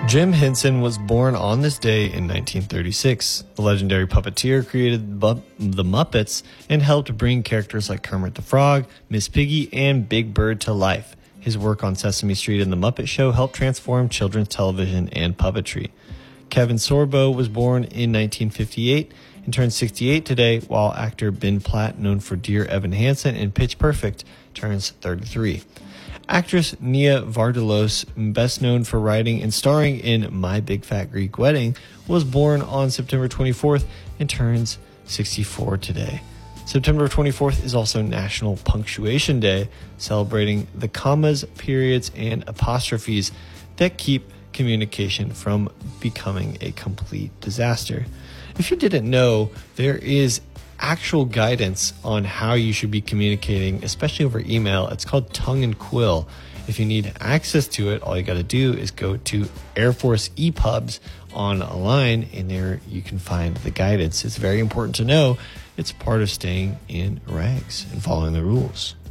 Jim Henson was born on this day in 1936. The legendary puppeteer created the Muppets and helped bring characters like Kermit the Frog, Miss Piggy, and Big Bird to life. His work on Sesame Street and The Muppet Show helped transform children's television and puppetry. Kevin Sorbo was born in 1958 and turned 68 today, while actor Ben Platt, known for Dear Evan Hansen and Pitch Perfect, turns 33. Actress Nia Vardalos, best known for writing and starring in My Big Fat Greek Wedding, was born on September 24th and turns 64 today. September 24th is also National Punctuation Day, celebrating the commas, periods, and apostrophes that keep communication from becoming a complete disaster. If you didn't know, there is actual guidance on how you should be communicating, especially over email. It's called Tongue and Quill. If you need access to it, all you got to do is go to Air Force ePubs online, and there you can find the guidance. It's very important to know. It's part of staying in rags and following the rules.